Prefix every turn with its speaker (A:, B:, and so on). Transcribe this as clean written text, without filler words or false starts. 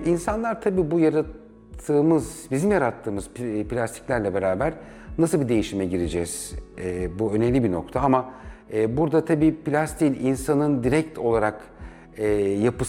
A: İnsanlar tabii bu bizim yarattığımız plastiklerle beraber nasıl bir değişime gireceğiz? Bu önemli bir nokta ama burada tabii plastiğin insanın direkt olarak yapısına